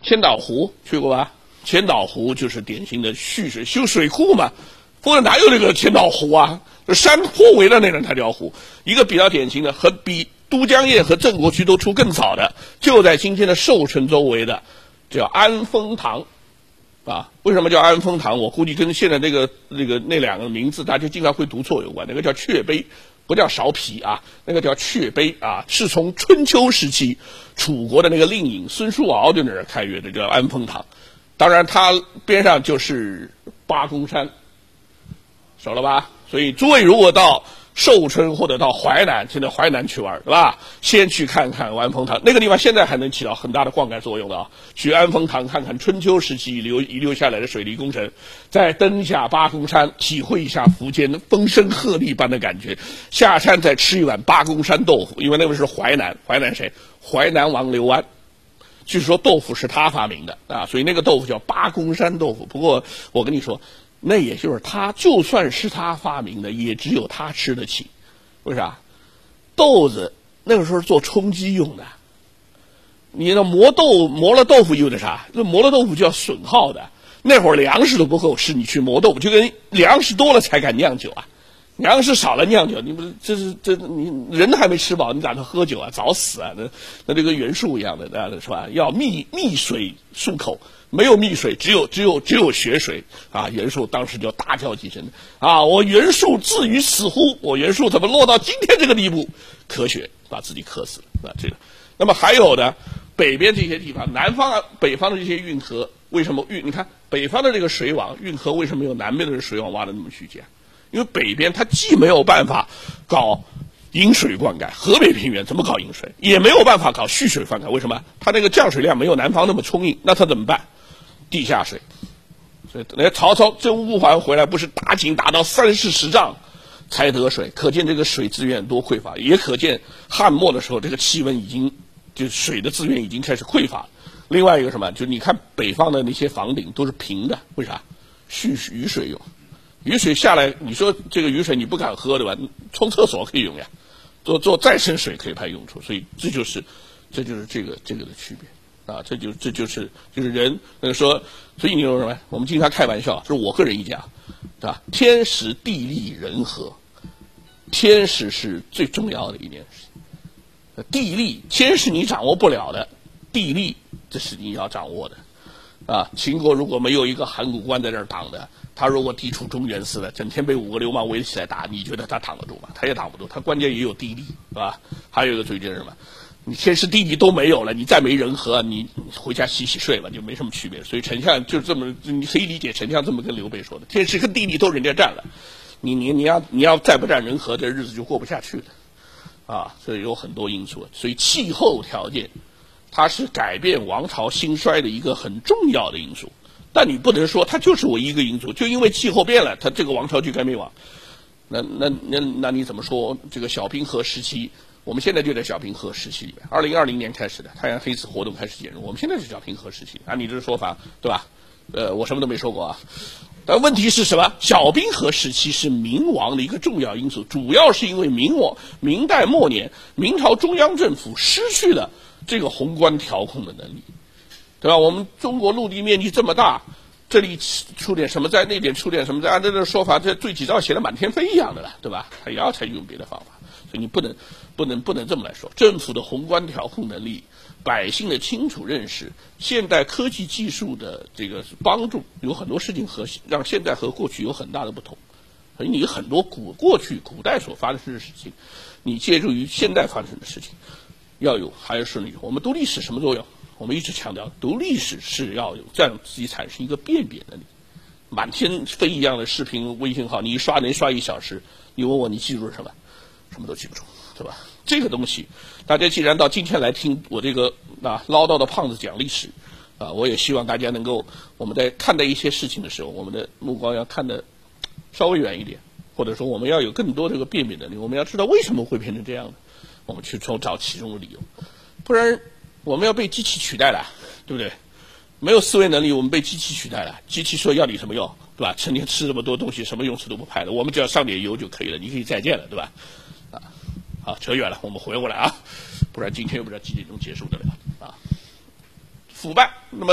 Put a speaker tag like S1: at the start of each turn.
S1: 千岛湖去过吧？千岛湖就是典型的蓄水修水库嘛，不然哪有这个千岛湖啊？山坡围的那种才叫湖。一个比较典型的，和比都江堰和郑国渠都出更早的，就在今天的寿春周围的，叫安丰塘。啊，为什么叫安丰塘？我估计跟现在那两个名字大家经常会读错有关。那个叫雀碑，不叫苕皮啊，那个叫雀碑啊，是从春秋时期楚国的那个令尹孙叔敖就那儿开掘的，叫安丰塘。当然，它边上就是八公山，熟了吧？所以诸位如果到寿春或者到淮南，现在淮南去玩，对吧？先去看看安丰塘，那个地方现在还能起到很大的灌溉作用的啊。去安丰塘看看春秋时期遗留下来的水利工程，再登下八公山，体会一下苻坚风声鹤唳般的感觉。下山再吃一碗八公山豆腐，因为那个是淮南谁？淮南王刘安。据说豆腐是他发明的啊，所以那个豆腐叫八公山豆腐。不过我跟你说，那也就是他，就算是他发明的，也只有他吃得起。为啥？豆子那个时候做充饥用的，你那磨了豆腐意味着啥？那磨了豆腐就要损耗的。那会儿粮食都不够吃，你去磨豆腐，就跟粮食多了才敢酿酒啊。粮食少了酿酒，你不是你人还没吃饱，你打算喝酒啊？早死啊！那就跟袁术一样的，是吧？要蜜水漱口。没有蜜水，只有血水啊！袁术当时就大叫几声啊！我袁术至于死乎？我袁术怎么落到今天这个地步？咳血把自己渴死了啊！这个，那么还有的北边这些地方，南方北方的这些运河，为什么你看北方的这个水网运河为什么没有南边的水网挖的那么曲线？因为北边它既没有办法搞引水灌溉，河北平原怎么搞引水？也没有办法搞蓄水灌溉，为什么？它那个降水量没有南方那么充盈，那它怎么办？地下水。所以那曹操征乌桓回来，不是打井打到30丈才得水，可见这个水资源多匮乏，也可见汉末的时候这个气温就水的资源已经开始匮乏。另外一个什么，就你看北方的那些房顶都是平的，为啥？蓄雨水用。雨水下来，你说这个雨水你不敢喝，对吧？冲厕所可以用呀，做再生水可以派用处，所以这就是这个的区别啊，这就是人说，所以你说什么？我们经常开玩笑，这是我个人意见啊，对吧？天时地利人和，天时是最重要的一件事，地利天是你掌握不了的，地利这是你要掌握的。啊，秦国如果没有一个函谷关在这儿挡的，他如果地处中原司的，整天被5个流氓围起来打，你觉得他挡得住吗？他也挡不住，他关键也有地利，是吧？还有一个最就是什么？你天时地利都没有了，你再没人和，你回家洗睡吧，就没什么区别。所以丞相就这么，你可以理解丞相这么跟刘备说的：天时跟地利都人家占了，你要再不占人和，这日子就过不下去了，啊，所以有很多因素，所以气候条件。它是改变王朝兴衰的一个很重要的因素，但你不能说它就是唯一一个因素，就因为气候变了，它这个王朝就该灭亡。那你怎么说？这个小冰河时期，我们现在就在小冰河时期里面，2020年开始的太阳黑子活动开始减弱，我们现在是小冰河时期。按你这个说法，对吧？我什么都没说过啊。但问题是什么？小冰河时期是明亡的一个重要因素，主要是因为明代末年，明朝中央政府失去了这个宏观调控的能力，对吧？我们中国陆地面积这么大，这里出点什么灾，那点出点什么灾，按照这个说法，这对几招写的满天飞一样的了，对吧？他也要采用别的方法，所以你不能这么来说。政府的宏观调控能力，百姓的清楚认识，现代科技技术的这个帮助，有很多事情让现在和过去有很大的不同。所以你很多过去古代所发生的事情，你借助于现代发生的事情。还是顺利。我们读历史什么作用？我们一直强调，读历史是要有让自己产生一个辨别能力。满天飞一样的视频微信号，你能刷1小时，你问我你记住了什么？什么都记不住，对吧？这个东西，大家既然到今天来听我这个唠叨的胖子讲历史，我也希望大家能够，我们在看待一些事情的时候，我们的目光要看得稍微远一点，或者说我们要有更多这个辨别能力，我们要知道为什么会变成这样的。我们去找其中的理由，不然我们要被机器取代了，对不对？没有思维能力，我们被机器取代了。机器说要你什么用，对吧？成天吃这么多东西，什么用处都不派的，我们只要上点油就可以了，你可以再见了，对吧？好，扯远了，我们回过来啊，不然今天又不知道几点钟结束得了啊。腐败，那么。